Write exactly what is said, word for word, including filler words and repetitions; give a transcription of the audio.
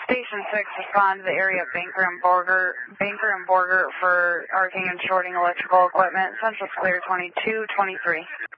Station six, respond to the area of Banker and Borger, Banker and Borger for arcing and shorting electrical equipment. Central's clear twenty-two twenty-three.